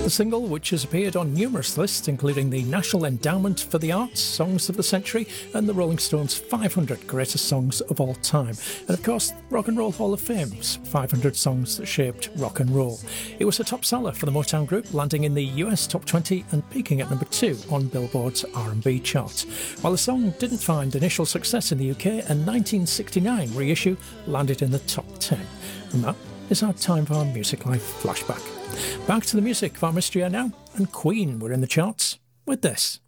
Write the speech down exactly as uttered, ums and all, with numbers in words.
The single, which has appeared on numerous lists, including the National Endowment for the Arts Songs of the Century and the Rolling Stones five hundred Greatest Songs of All Time, and of course Rock and Roll Hall of Fame's five hundred Songs That Shaped Rock and Roll. It was a top seller for the Motown Group, landing in the U S top twenty and peaking at number two on Billboard's R and B chart. While the song didn't find initial success in the U K, a nineteen sixty-nine reissue landed in the top ten. And that is our Time for our Music Life flashback. Back to the music of our mystery now, and Queen were in the charts with this.